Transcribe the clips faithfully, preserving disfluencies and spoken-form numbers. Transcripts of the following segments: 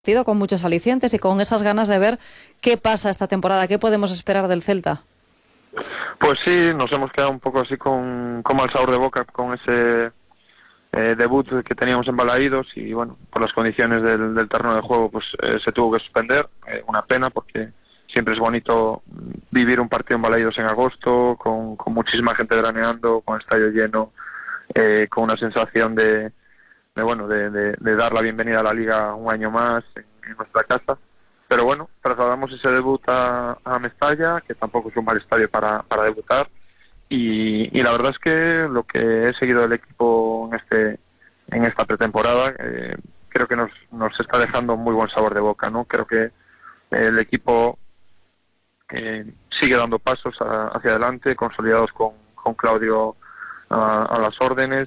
Con muchos alicientes y con esas ganas de ver qué pasa esta temporada, qué podemos esperar del Celta. Pues sí, nos hemos quedado un poco así con, con mal sabor de boca con ese eh, debut que teníamos en Balaídos y bueno, por las condiciones del, del terreno de juego pues eh, se tuvo que suspender, eh, una pena porque siempre es bonito vivir un partido en Balaídos en agosto, con, con muchísima gente veraneando, con el estadio lleno, eh, con una sensación de de bueno de, de, de dar la bienvenida a la Liga un año más en, en nuestra casa, pero bueno, trasladamos ese debut a, a Mestalla, que tampoco es un mal estadio para, para debutar, y, y la verdad es que lo que he seguido del equipo en este en esta pretemporada eh, creo que nos, nos está dejando muy buen sabor de boca, ¿no? Creo que el equipo eh, sigue dando pasos a, hacia adelante, consolidados con, con Claudio a, a las órdenes.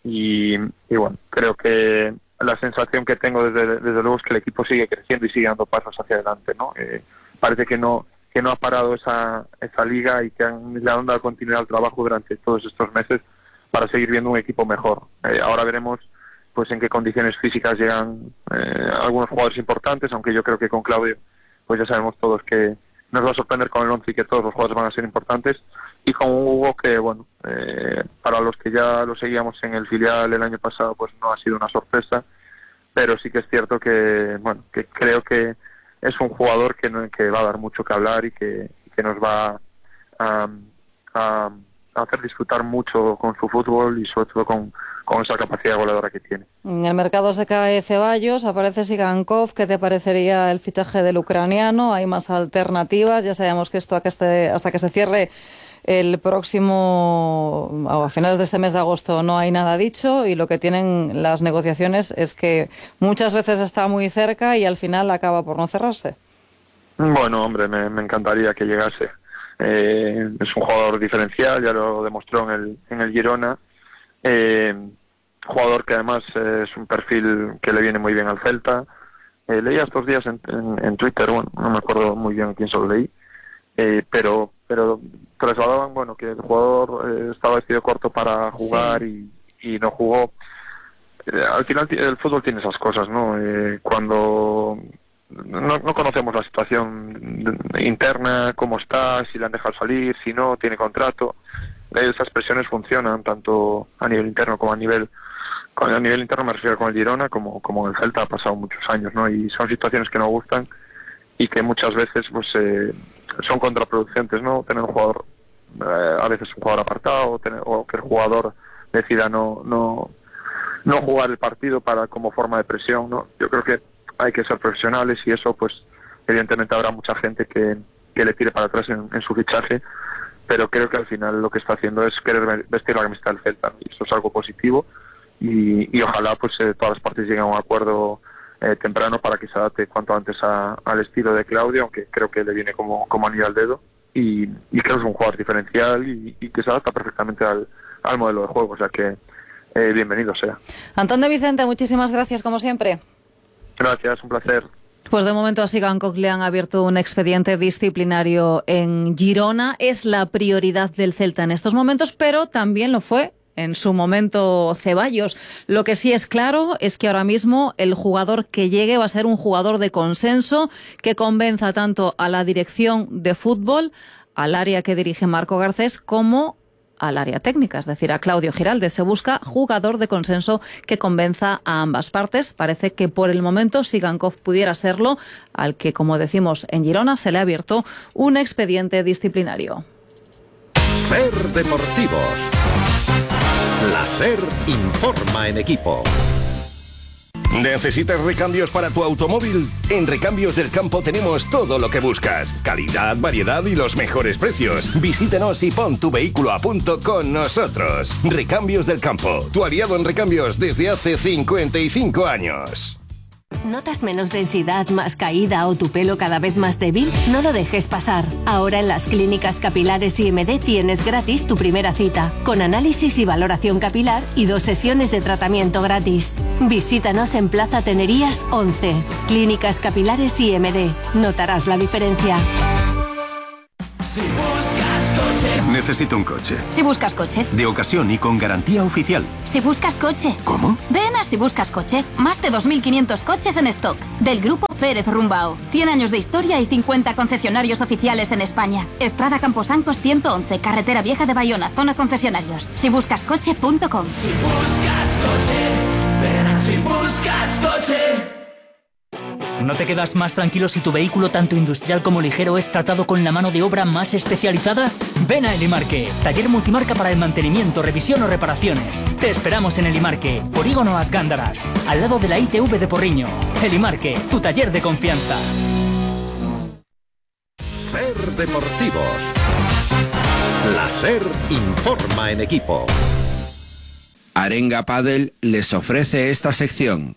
Y, y bueno, creo que la sensación que tengo desde, desde luego es que el equipo sigue creciendo y sigue dando pasos hacia adelante, ¿no? Eh, parece que no que no ha parado esa esa liga y que han, le han dado continuidad al trabajo durante todos estos meses para seguir viendo un equipo mejor. Eh, ahora veremos pues en qué condiciones físicas llegan eh, algunos jugadores importantes, aunque yo creo que con Claudio pues ya sabemos todos que nos va a sorprender con el once y que todos los jugadores van a ser importantes. Y con Hugo, que bueno, eh, para los que ya lo seguíamos en el filial el año pasado, pues no ha sido una sorpresa, pero sí que es cierto que, bueno, que creo que es un jugador que, no, que va a dar mucho que hablar y que, que nos va a, a, a hacer disfrutar mucho con su fútbol y sobre todo con, con esa capacidad goleadora que tiene. En el mercado se cae Ceballos, aparece Sigankov. ¿Qué te parecería el fichaje del ucraniano? ¿Hay más alternativas? Ya sabemos que esto hasta que, este, hasta que se cierre el próximo, o a finales de este mes de agosto, no hay nada dicho, y lo que tienen las negociaciones es que muchas veces está muy cerca y al final acaba por no cerrarse. Bueno, hombre, me, me encantaría que llegase. Eh, es un jugador diferencial, ya lo demostró en el, en el Girona. Eh, jugador que además eh, es un perfil que le viene muy bien al Celta. Eh, leía estos días en, en, en Twitter, bueno, no me acuerdo muy bien quién se lo leí, eh, pero pero trasladaban bueno que el jugador eh, estaba vestido corto para jugar, sí. y, y no jugó. Eh, al final el fútbol tiene esas cosas, ¿no? Eh, cuando no, no conocemos la situación interna, cómo está, si le han dejado salir, si no, tiene contrato. Esas presiones funcionan tanto a nivel interno como a nivel a nivel interno, me refiero con el Girona, como, como en el Celta ha pasado muchos años, ¿no? Y son situaciones que no gustan y que muchas veces pues eh, son contraproducentes, ¿no? Tener un jugador, eh, a veces un jugador apartado, o, tener, o que el jugador decida no no no jugar el partido para como forma de presión, ¿no? Yo creo que hay que ser profesionales y eso, pues, evidentemente habrá mucha gente que, que le tire para atrás en, en su fichaje, pero creo que al final lo que está haciendo es querer vestir la camiseta del Celta, y eso es algo positivo, y, y ojalá pues eh, todas las partes lleguen a un acuerdo Eh, temprano para que se adapte cuanto antes a, al estilo de Claudio, aunque creo que le viene como, como anillo al dedo, y, y creo que es un jugador diferencial y, y que se adapta perfectamente al, al modelo de juego, o sea que eh, bienvenido sea. Antón de Vicente, muchísimas gracias como siempre. Gracias, un placer. Pues de momento a Sigankov le han abierto un expediente disciplinario en Girona. Es la prioridad del Celta en estos momentos, pero también lo fue en su momento Ceballos. Lo que sí es claro es que ahora mismo el jugador que llegue va a ser un jugador de consenso que convenza tanto a la dirección de fútbol, al área que dirige Marco Garcés, como al área técnica, es decir, a Claudio Giraldez. Se busca jugador de consenso que convenza a ambas partes. Parece que por el momento Sigankov pudiera serlo, al que, como decimos en Girona, se le ha abierto un expediente disciplinario. Ser Deportivos. La SER informa en equipo. ¿Necesitas recambios para tu automóvil? En Recambios del Campo tenemos todo lo que buscas. Calidad, variedad y los mejores precios. Visítanos y pon tu vehículo a punto con nosotros. Recambios del Campo, tu aliado en recambios desde hace cincuenta y cinco años. ¿Notas menos densidad, más caída o tu pelo cada vez más débil? No lo dejes pasar. Ahora en las clínicas capilares I M D tienes gratis tu primera cita, con análisis y valoración capilar y dos sesiones de tratamiento gratis. Visítanos en Plaza Tenerías once. Clínicas capilares I M D. Notarás la diferencia. Si buscas coche, Necesito un coche. Si buscas coche. De ocasión y con garantía oficial. Si buscas coche. ¿Cómo? Ven a Si buscas coche. Más de dos mil quinientos coches en stock. Del grupo Pérez Rumbao. cien años de historia y cincuenta concesionarios oficiales en España. Estrada Camposancos ciento once, Carretera Vieja de Bayona, zona concesionarios. si buscas coche punto com. Si buscas coche, ven a Si buscas coche. ¿No te quedas más tranquilo si tu vehículo, tanto industrial como ligero, es tratado con la mano de obra más especializada? Ven a Elimarque, taller multimarca para el mantenimiento, revisión o reparaciones. Te esperamos en Elimarque, Polígono As Gándaras, al lado de la I T V de Porriño. Elimarque, tu taller de confianza. Ser Deportivos. La SER informa en equipo. Arenga Padel les ofrece esta sección.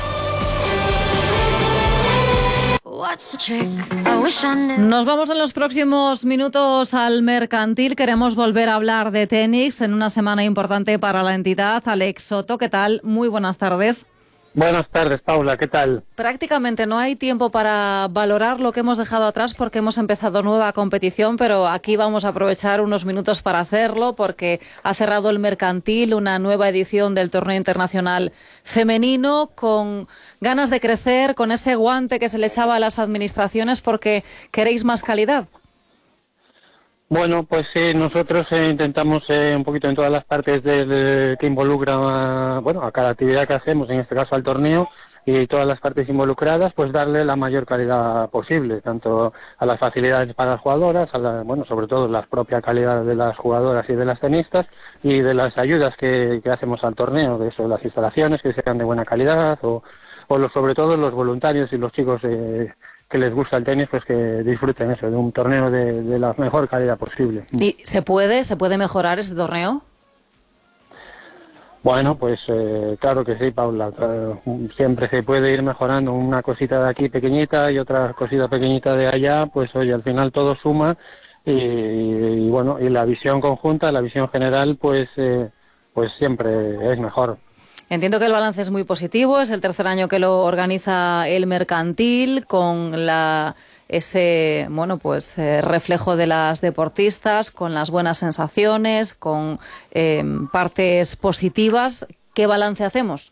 Nos vamos en los próximos minutos al Mercantil. Queremos volver a hablar de tenis en una semana importante para la entidad. Alex Soto, ¿qué tal? Muy buenas tardes. Buenas tardes, Paula, ¿qué tal? Prácticamente no hay tiempo para valorar lo que hemos dejado atrás porque hemos empezado nueva competición, pero aquí vamos a aprovechar unos minutos para hacerlo porque ha cerrado el Mercantil una nueva edición del torneo internacional femenino con ganas de crecer, con ese guante que se le echaba a las administraciones porque queréis más calidad. Bueno, pues sí, nosotros eh, intentamos eh, un poquito en todas las partes del, que involucran, bueno, a cada actividad que hacemos, en este caso al torneo, y todas las partes involucradas, pues darle la mayor calidad posible, tanto a las facilidades para las jugadoras, a la, bueno, sobre todo la propia calidad de las jugadoras y de las tenistas, y de las ayudas que, que hacemos al torneo, de eso, las instalaciones que sean de buena calidad, o, o los, sobre todo los voluntarios y los chicos eh, que les gusta el tenis, pues que disfruten eso, de un torneo de, de la mejor calidad posible. ¿Y se puede, se puede mejorar este torneo? Bueno, pues eh, claro que sí, Paula. Claro, siempre se puede ir mejorando una cosita de aquí pequeñita y otra cosita pequeñita de allá, pues oye, al final todo suma y, y bueno, y la visión conjunta, la visión general, pues, eh, pues siempre es mejor. Entiendo que el balance es muy positivo, es el tercer año que lo organiza el Mercantil con la ese bueno pues eh, reflejo de las deportistas, con las buenas sensaciones, con eh, partes positivas. ¿Qué balance hacemos?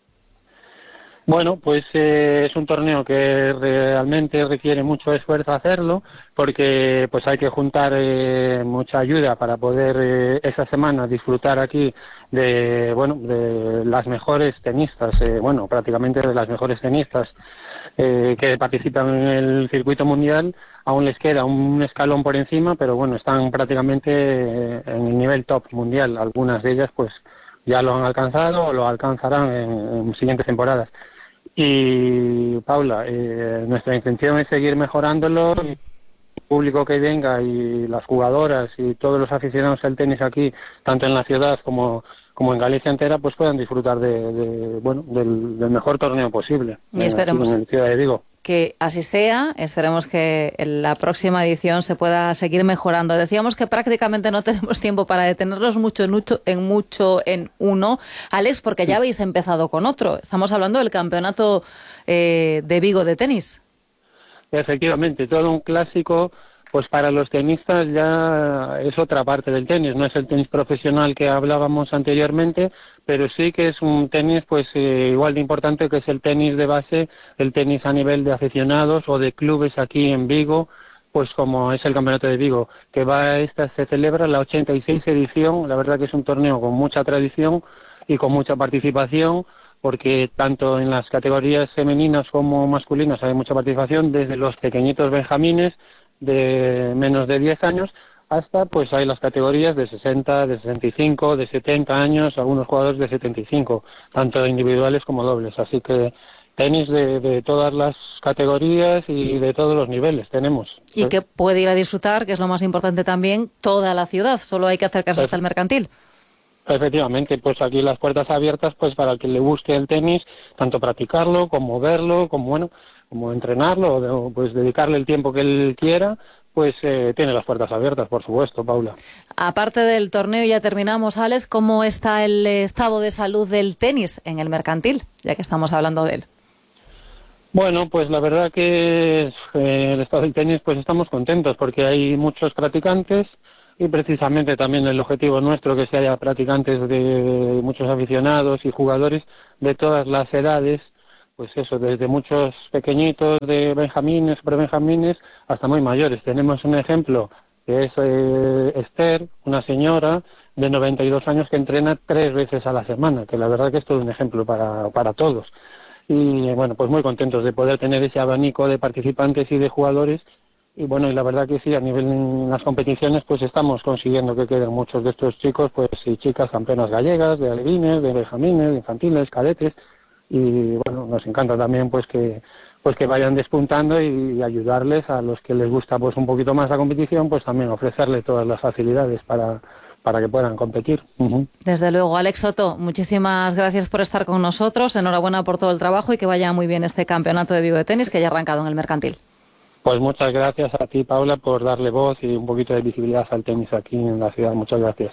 Bueno, pues eh, es un torneo que realmente requiere mucho esfuerzo hacerlo, porque pues hay que juntar eh, mucha ayuda para poder eh, esa semana disfrutar aquí de bueno de las mejores tenistas, eh, bueno prácticamente de las mejores tenistas eh, que participan en el circuito mundial. Aún les queda un escalón por encima, pero bueno, están prácticamente eh, en el nivel top mundial. Algunas de ellas pues ya lo han alcanzado o lo alcanzarán en, en siguientes temporadas. Y Paula, eh, nuestra intención es seguir mejorándolo. Y el público que venga y las jugadoras y todos los aficionados al tenis aquí, tanto en la ciudad como, como en Galicia entera, pues puedan disfrutar de, de bueno del, del mejor torneo posible. Y esperemos en, en Ciudad de Vigo. Que así sea. Esperemos que en la próxima edición se pueda seguir mejorando. Decíamos que prácticamente no tenemos tiempo para detenernos mucho en mucho en, mucho en uno, Alex, porque ya habéis empezado con otro. Estamos hablando del campeonato eh, de Vigo de tenis. Efectivamente, todo un clásico. Pues para los tenistas ya es otra parte del tenis, no es el tenis profesional que hablábamos anteriormente, pero sí que es un tenis pues eh, igual de importante que es el tenis de base, el tenis a nivel de aficionados o de clubes aquí en Vigo, pues como es el Campeonato de Vigo, que va esta se celebra la ochenta y seis edición. La verdad que es un torneo con mucha tradición y con mucha participación, porque tanto en las categorías femeninas como masculinas hay mucha participación, desde los pequeñitos benjamines de menos de diez años hasta pues hay las categorías de sesenta, de sesenta y cinco, de setenta años, algunos jugadores de setenta y cinco, tanto individuales como dobles, así que tenis de, de todas las categorías y de todos los niveles tenemos. Y que puede ir a disfrutar, que es lo más importante también, toda la ciudad, solo hay que acercarse hasta el Mercantil. Efectivamente, pues aquí las puertas abiertas pues para el que le guste el tenis, tanto practicarlo como verlo, como bueno, como entrenarlo, o pues dedicarle el tiempo que él quiera, pues eh, tiene las puertas abiertas, por supuesto, Paula. Aparte del torneo, ya terminamos, Alex, ¿cómo está el estado de salud del tenis en el Mercantil, ya que estamos hablando de él? Bueno, pues la verdad que eh, el estado del tenis, pues estamos contentos, porque hay muchos practicantes, y precisamente también el objetivo nuestro que se haya practicantes de muchos aficionados y jugadores de todas las edades, pues eso, desde muchos pequeñitos de benjamines, prebenjamines, hasta muy mayores. Tenemos un ejemplo que es eh, Esther, una señora de noventa y dos años que entrena tres veces a la semana, que la verdad que es todo un ejemplo para, para todos. Y bueno, pues muy contentos de poder tener ese abanico de participantes y de jugadores. Y bueno, y la verdad que sí, a nivel en las competiciones, pues estamos consiguiendo que queden muchos de estos chicos, pues y chicas campeonas gallegas, de alevines, de benjamines, de infantiles, cadetes. Y bueno, nos encanta también pues que pues que vayan despuntando y ayudarles a los que les gusta pues un poquito más la competición, pues también ofrecerles todas las facilidades para para que puedan competir. Uh-huh. Desde luego. Alex Soto, muchísimas gracias por estar con nosotros, enhorabuena por todo el trabajo y que vaya muy bien este campeonato de Vigo de tenis que ya ha arrancado en el Mercantil. Pues muchas gracias a ti, Paula, por darle voz y un poquito de visibilidad al tenis aquí en la ciudad. Muchas gracias.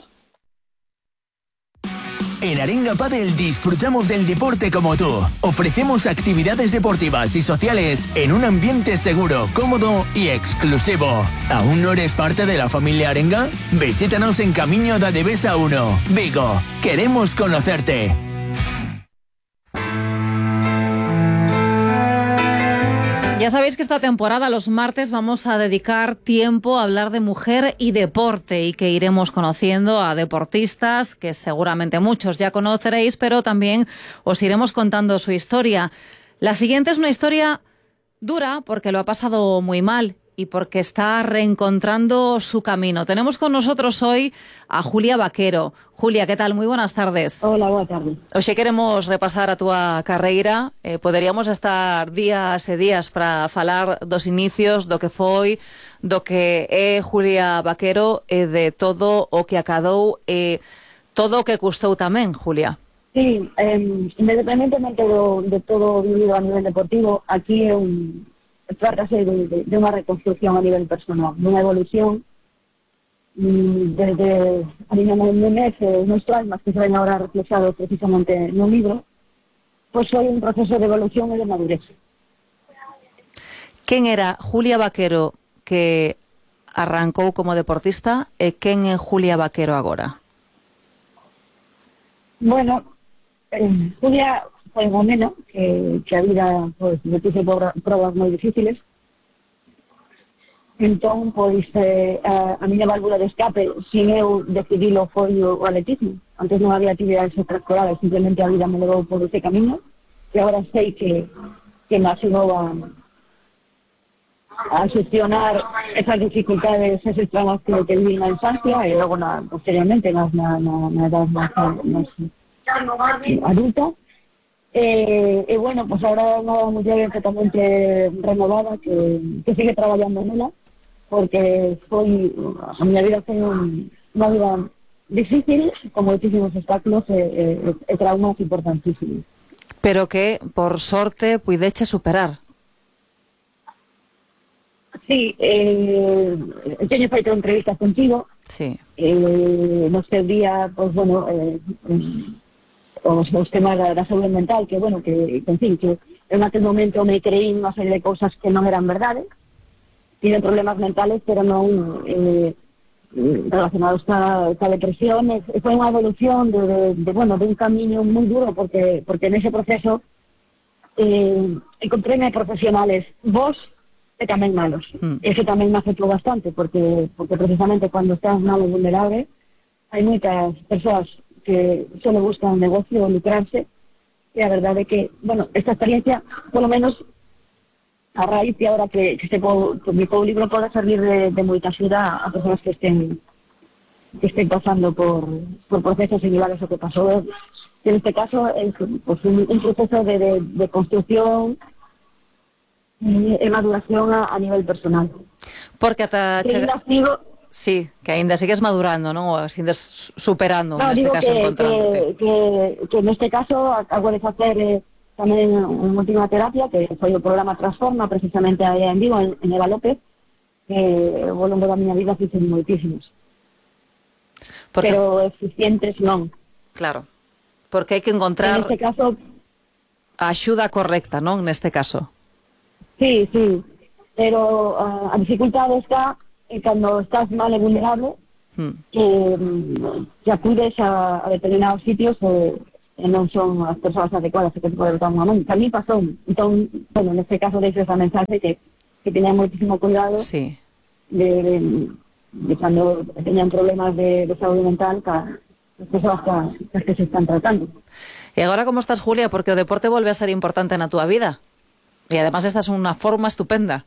En Arenga Padel disfrutamos del deporte como tú. Ofrecemos actividades deportivas y sociales en un ambiente seguro, cómodo y exclusivo. ¿Aún no eres parte de la familia Arenga? Visítanos en Camino da Devesa uno, Vigo. Queremos conocerte. Ya sabéis que esta temporada, los martes, vamos a dedicar tiempo a hablar de mujer y deporte y que iremos conociendo a deportistas que seguramente muchos ya conoceréis, pero también os iremos contando su historia. La siguiente es una historia dura porque lo ha pasado muy mal y porque está reencontrando su camino. Tenemos con nosotros hoy a Julia Vaquero. Julia, ¿qué tal? Muy buenas tardes. Hola, buenas tardes. Hoxe queremos repasar a túa carreira. Eh, poderíamos estar días e días para falar dos inicios, do que foi, do que é Julia Vaquero e de todo o que acadou e todo o que custou tamén, Julia. Sí, eh, independientemente do, de todo vivido a nivel deportivo, aquí é un... trátase de, de, de unha reconstrucción a nivel personal, dunha evolución desde a niña Núñez, eh, nuestro almas que se ven ahora reflejados precisamente no libro, pues foi un proceso de evolución e de madurez. Quen era Julia Vaquero que arrancou como deportista e quen é Julia Vaquero agora? Bueno, eh, Julia foi un homeno que, que a vida pues, me puse probas moi difíciles. Entón, pois, eh, a, a miña válvula de escape, sin eu decidilo, foi o, o atletismo. Antes non había actividades extraescolares, simplemente a vida me levou por ese camino, e agora sei que, que me axudou a, a gestionar esas dificultades, esos tramos que, que viví na infancia, e logo, na, posteriormente, na, na, na, na edad máis, máis adulta. E, e bueno, pues agora unha muller totalmente renovada que, que sigue traballando nela, porque foi a miña vida foi un, unha vida difícil, con moitísimos obstáculos e, e, e traumas importantísimos. Pero que, por sorte, puideche superar. Sí, eh, teño feito entrevistas contigo. Sí. Eh, no seu día, pues bueno, eh, os, os temas da, da saúde mental, que bueno, que, que en fin, que en aquel momento me creí unha serie de cousas que non eran verdade. Tienen problemas mentales, pero non eh, relacionados ca, ca depresión. E foi unha evolución de, de, de, bueno, de un camiño moi duro, porque porque nese proceso eh, encontréme profesionales vos e tamén malos. Mm. Eso tamén me afectou bastante, porque porque precisamente cando estás malo e vulnerable, hai moitas persoas que só le buscan negocio o lucrarse, e a verdade é que, bueno, esta experiencia, polo menos, a raíz de ahora que, que se publicou o libro, pode servir de, de moita axuda a persoas que estén que estén pasando por, por procesos similares ao que pasou. En este caso, es pues, un, un proceso de, de, de construcción e maduración a, a nivel personal. Porque ata chega... Digo... Sí, que ainda sigues madurando, non? Ou sigues superando, no, neste caso, que, encontrándote. Que, que, que neste caso acabo de facer eh, tamén unha última terapia, que foi o programa Transforma, precisamente aí en Vigo, en, en Eva López, que ao longo da miña vida fixen moitísimos. Porque... Pero eficientes non. Claro, porque hai que encontrar en este caso... a axuda correcta, non? Neste caso. Sí, sí, pero uh, a dificultade está en cando estás mal e vulnerable, Hmm. que, que acudes a, a determinados sitios e, e non son as persoas adecuadas que te poden botar unha man. Que a mí pasou. Entón, bueno, neste caso deixo esa mensaje que, que teñan moitísimo cuidado sí. de, de, de cando teñan problemas de, de saúde mental ca as persoas ca, ca que se están tratando. E agora como estás, Julia? Porque o deporte volve a ser importante na túa vida. E además estás en unha forma estupenda.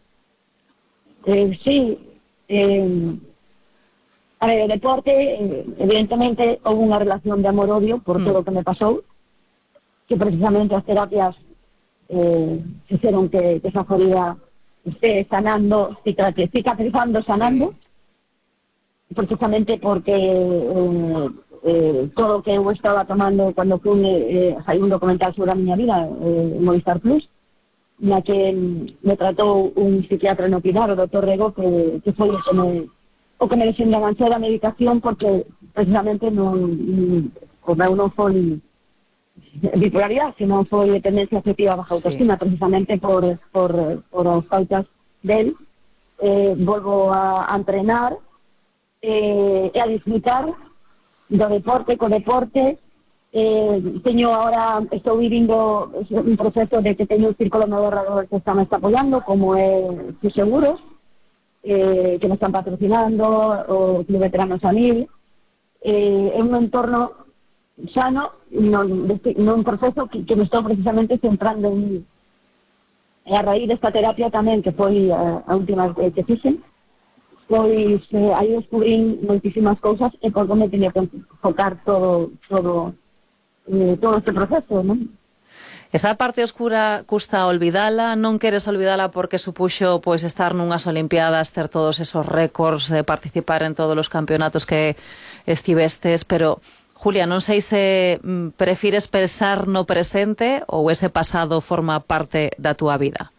Eh, sí, eh, a ver, o deporte, eh, evidentemente, houve unha relación de amor-odio por mm. todo o que me pasou, que precisamente as terapias eh, fixeron que, que esa ferida esté sanando, cicatrizando, sanando, precisamente porque eh, eh, todo o que eu estaba tomando cando fui eh, hai un documental sobre a miña vida, eh, Movistar Plus, na que me tratou un psiquiatra no Pilar, o doutor Rego, que, que foi o que me, o que me desenganchou da medicación, porque precisamente non, o meu non foi bipolaridade, senón foi dependencia afectiva baja autoestima, sí. precisamente por, por, por as faltas del. Eh, volvo a, a entrenar eh, e a disfrutar do deporte, co deporte. Eh, teño ahora, estou vivindo un proceso de que teño un círculo moderador que está me está apoyando, como é Sus Seguros, eh, que me están patrocinando, o Club Veterano Sanil. Eh, é un entorno sano, non, non un proceso que, que me estou precisamente centrando en, e a raíz desta terapia tamén, que foi a, a última que, que fixen, pois eh, aí descubrín moitísimas cousas e por como me tenía que enfocar todo todo todo este proceso, non? Esa parte oscura custa olvidala, non queres olvidala porque supuxo pois estar nunhas Olimpiadas, ter todos esos récords, eh, participar en todos os campeonatos que estivestes, pero Julia, non sei se mm, prefires pensar no presente ou ese pasado forma parte da túa vida.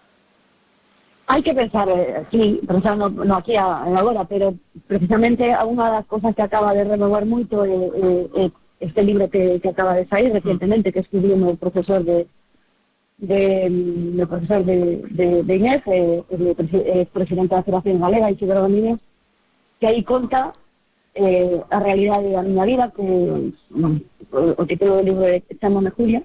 Hai que pensar, eh, sí, pensar no, no aquí a, agora, pero precisamente unha das cosas que acaba de renovar moito é eh, eh, este libro que, que acaba de sair recientemente, que escribiu o profesor de de, de profesor de, de, de Inés, eh, eh, presidente da Federación Galega, Isidro Domínguez, que aí conta eh, a realidade da miña vida, que bueno, o, o título do libro é Chámame Julia.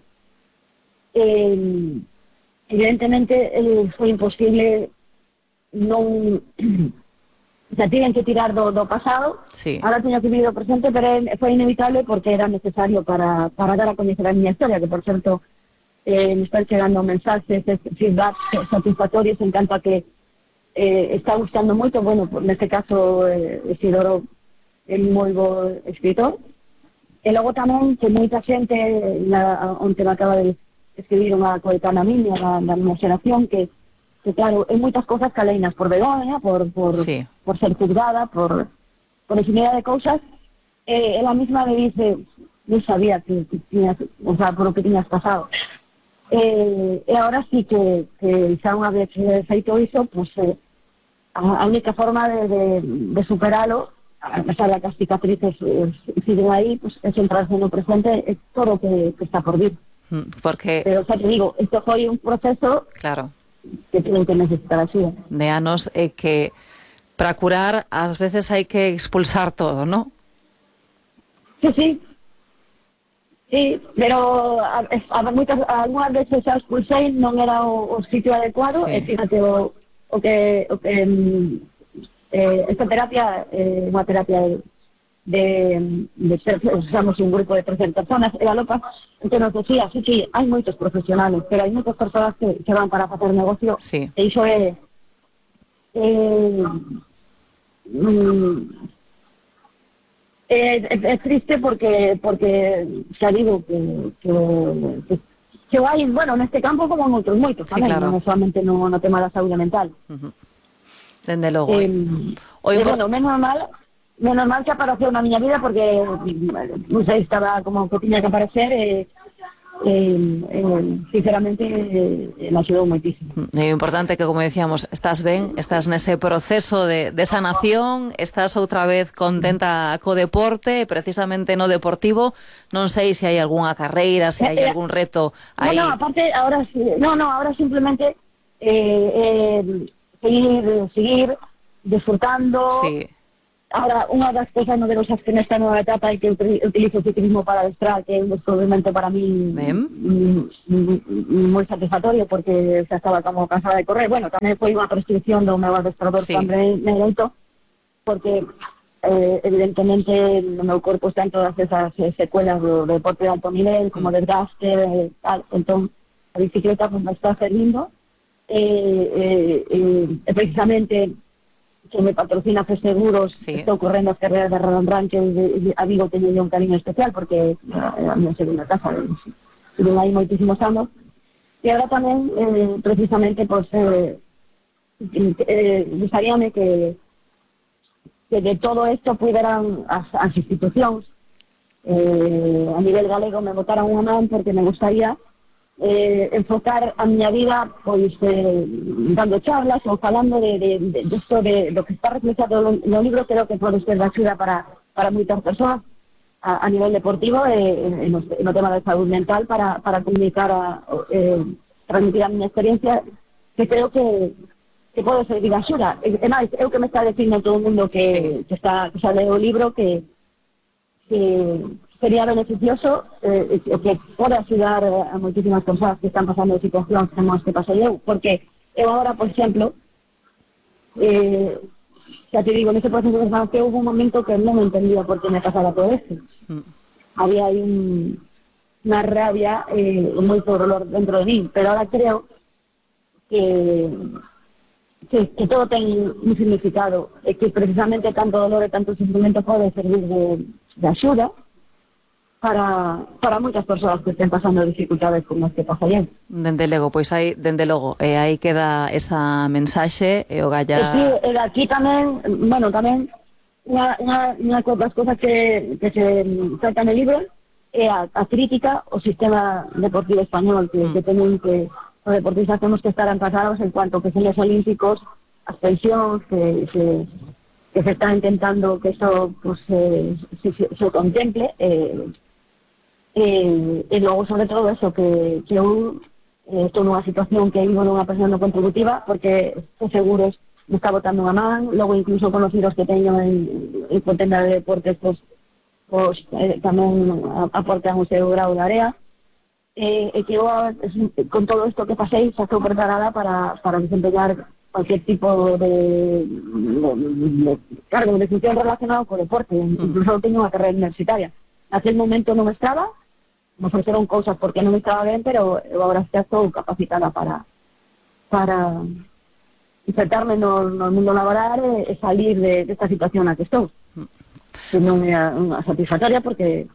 Eh, evidentemente eh, foi imposible non... O sea, tienen que tirar do, do pasado, sí. Ahora teño que vivir o presente, pero foi inevitable porque era necesario para, para dar a coñecer a miña historia, que por certo eh, me están chegando mensajes, feedbacks satisfactorios en canto a que eh, está gustando moito, bueno, neste caso eh, Isidoro é moi bo escritor, e logo tamén que moita xente na, onde me acaba de escribir unha coetánea miña da, da miña xeración, que que claro, hai moitas cosas caleinas por vergonha, por, por, sí. por ser juzgada, por, por infinidad de cousas, e ela mesma me dice, non sabía que, que tiñas, o sea, por o que tiñas pasado. E, e agora sí que, que xa unha vez feito iso, pues, eh, a, a única forma de, de, de superalo, a pesar de que as cicatrices eh, siguen aí, pues, é centrarse no presente, é todo o que, que está por vir. Porque... Pero, o sea, te digo, isto foi un proceso... Claro. Que tienen que necesitar axuda. De anos é que para curar ás veces hai que expulsar todo, ¿no? Sí, sí. Sí, pero a, a, moitas, algunhas veces xa expulsei, non era o, o sitio adecuado, sí. E fíjate o, o que, o que eh, esta terapia é eh, unha terapia de de, de ser, usamos un grupo de trescentas personas, e a Lopa que nos decía, sí, sí, hai moitos profesionales, pero hai moitas persoas que, que van para facer negocio, sí. E iso é é, mm, é, é triste porque porque xa digo que que, que, que hai, bueno, neste campo como en outros moitos, sí, claro. Non solamente no, no tema da saúde mental. Uh-huh. Dende logo. Eh, Hoy, bueno, menos mal Menos mal que apareceu na miña vida porque non sei, estaba como que tiña que aparecer e, e, e sinceramente eh, me axudou moitísimo. É importante que, como decíamos, estás ben, estás nese proceso de, de sanación, estás outra vez contenta co deporte, precisamente no deportivo, non sei se hai algunha carreira, se hai algún reto aí. No, no, aparte, ahora no, no, ahora simplemente eh, eh, seguir, seguir disfrutando. Sí. Ahora, unha das cosas novedosas que nesta nova etapa é que utilizo o ciclismo para adestrar, que é un descubrimento para mí moi satisfactorio, porque xa estaba como cansada de correr. Bueno, tamén foi unha prescripción do meu adestrador sí. André Nereito, porque eh, evidentemente no meu corpo están todas esas eh, secuelas do, do deporte de alto nivel, como desgaste, eh, tal. Entón, a bicicleta pues, me está servindo. Eh, eh, eh, precisamente que me patrocina F Seguros, sí. Estou correndo as carreras de Roland Run, que a Vigo teño un cariño especial porque é a minha segunda casa, e hai moitísimos anos, e agora tamén eh, precisamente pues, eh, eh, gustaríame que que de todo esto puderan as, as institucións eh, a nivel galego me botaran unha man, porque me gustaría Eh, enfocar a miña vida pois eh, dando charlas ou falando de, de, de, de, esto de lo que está reflexado no, no libro. Creo que pode ser de axuda para, para moitas persoas a, a nivel deportivo e eh, no, no tema de saúde mental para, para comunicar a, eh, transmitir a miña experiencia, que creo que que pode ser de axuda. E, e máis, é o que me está dicindo todo o mundo que, sí. que está que xa leo o libro, que que sería beneficioso eh, que pode axudar a moitísimas persoas que están pasando de situacións como as que pasei eu, porque eu agora, por exemplo, eh, xa te digo, nese proceso de transformación que houve un momento que non entendía por que me pasaba todo esto. Mm. Había aí un, unha rabia e eh, moito dolor dentro de mí, pero ahora creo que que, que todo ten un significado, e que precisamente tanto dolor e tanto sufrimento pode servir de, de axuda para, para moitas persoas que estén pasando dificultades como as que pasarían. Dende logo, pois aí, dende logo, e aí queda esa mensaxe e o galla... E, e aquí tamén, bueno, tamén unha, unha, unha das cosas que, que se trata no libro é a, a crítica ao sistema deportivo español, que, mm. que teñen que os deportistas temos que estar empasados en cuanto que son os olímpicos, as pensións, que se... que se está intentando que eso pues eh, se, se, se contemple eh, eh, e logo sobre todo eso que, que eu eh, estou nunha situación que vivo nunha pensión non contributiva porque os seguros me está botando unha man, logo incluso conocidos que teño en, en contenda de deportes pues, pues eh, tamén aportan o seu grau de área e eh, que eu con todo isto que pasei xa estou preparada para, para desempeñar cualquier tipo de, de, de cargo de función relacionado con deporte, incluso mm. teño unha carrera universitaria. Naquel momento non estaba, me ofreceron cousas porque non estaba ben, pero eu agora xa estou capacitada para para insertarme no, no mundo laboral e, e salir de, de esta situación na que estou. Mm. Que non é unha satisfactoria porque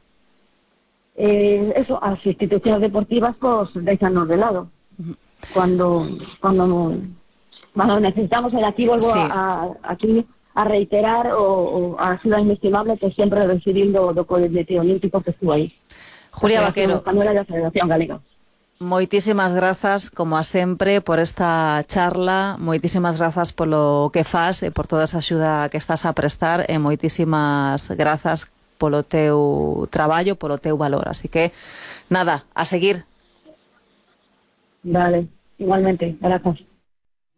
eh, eso, as institucións deportivas pues deixanos de lado. Mm. Cuando cuando no, Bueno, necesitamos, el aquí vuelvo sí. a, a, aquí a reiterar o, o a axuda inestimable que sempre recibín do, do Comité Olímpico que estuvo aí. Julia Vaquero, Española e a Federación Galega. Moitísimas grazas, como a sempre, por esta charla, moitísimas grazas polo que faz e por toda esa axuda que estás a prestar e moitísimas grazas polo teu traballo, polo teu valor. Así que, nada, a seguir. Vale, igualmente, gracias.